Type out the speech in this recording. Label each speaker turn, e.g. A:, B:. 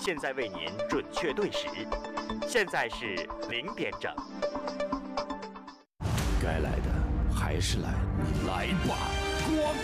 A: 现在为您准确对时，现在是0点整。
B: 该来的还是来，你来吧，光